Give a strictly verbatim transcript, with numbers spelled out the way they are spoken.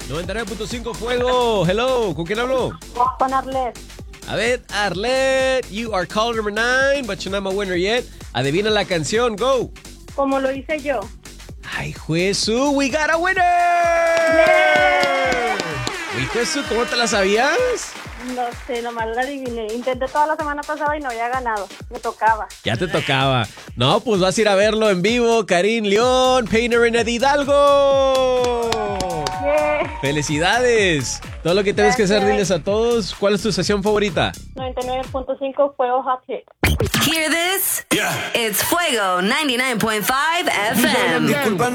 noventa y nueve punto cinco Fuego. Hello, ¿con quién hablo? Con Arlet. A ver, Arlet, you are caller number nine, but you're not my winner yet. Adivina la canción, go. Como lo hice yo. Ay, Jesús, we got a winner. Yeah. Uy, Jesús, ¿cómo te la sabías? No sé, nomás la adiviné. Intenté toda la semana pasada y no había ganado. Me tocaba. Ya te tocaba. No, pues vas a ir a verlo en vivo, Karim León, Painter en Hidalgo. Yeah. ¡Felicidades! Todo lo que tienes que hacer, Gracias. diles a todos, ¿cuál es tu estación favorita? noventa y nueve punto cinco Fuego Hot Hit. Hear this? Yeah. It's Fuego ninety-nine point five F M.